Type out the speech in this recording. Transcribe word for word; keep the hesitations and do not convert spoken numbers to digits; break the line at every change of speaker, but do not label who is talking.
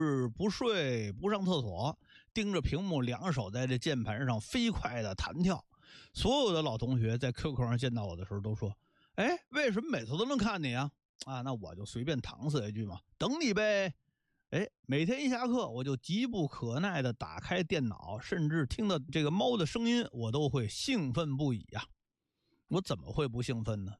不睡不上厕所，盯着屏幕，两手在这键盘上飞快的弹跳。所有的老同学在 Q Q 上见到我的时候都说，哎，为什么每次都能看你啊？啊，那我就随便搪塞一句嘛，等你呗。哎，每天一下课我就急不可耐的打开电脑，甚至听到这个猫的声音我都会兴奋不已啊。我怎么会不兴奋呢？